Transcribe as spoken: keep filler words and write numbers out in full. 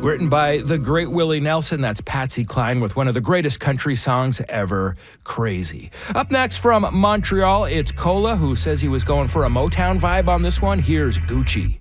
Written by the great Willie Nelson, that's Patsy Cline with one of the greatest country songs ever, Crazy. Up next from Montreal, it's Cola, who says he was going for a Motown vibe on this one. Here's Gucci.